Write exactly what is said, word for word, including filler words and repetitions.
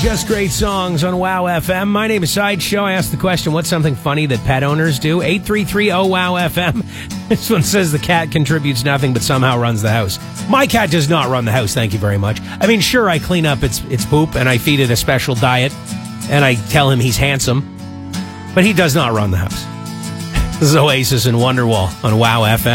Just great songs on Wow F M. My name is Sideshow. I asked the question, what's something funny that pet owners do? eight three three oh wow F M. This one says the cat contributes nothing but somehow runs the house. My cat does not run the house, thank you very much. I mean, sure, I clean up its its poop and I feed it a special diet and I tell him he's handsome, but he does not run the house. This is Oasis and Wonderwall on Wow F M.